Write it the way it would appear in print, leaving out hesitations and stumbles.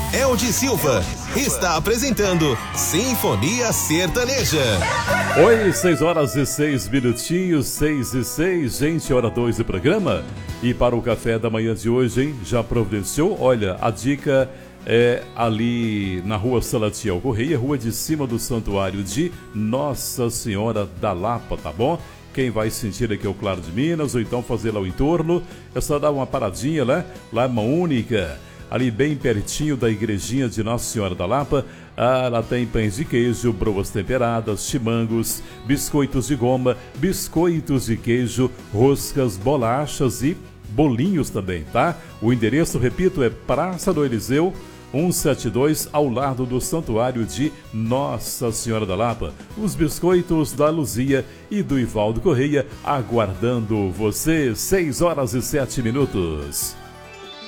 Eldi Silva está apresentando Sinfonia Sertaneja. Oi, 6 horas e 6 minutinhos, 6 e 6, gente, hora 2 do programa. E para o café da manhã de hoje, hein, já providenciou? Olha, a dica é ali na rua Salatiel Correia, rua de cima do Santuário de Nossa Senhora da Lapa, tá bom? Quem vai sentir aqui é o Claro de Minas, ou então fazer lá o entorno, é só dar uma paradinha, né? Lá é uma única, ali bem pertinho da igrejinha de Nossa Senhora da Lapa. Ela tem pães de queijo, broas temperadas, chimangos, biscoitos de goma, biscoitos de queijo, roscas, bolachas e bolinhos também, tá? O endereço, repito, é Praça do Eliseu 172, ao lado do Santuário de Nossa Senhora da Lapa. Os biscoitos da Luzia e do Ivaldo Correia aguardando você. 6 horas e 7 minutos.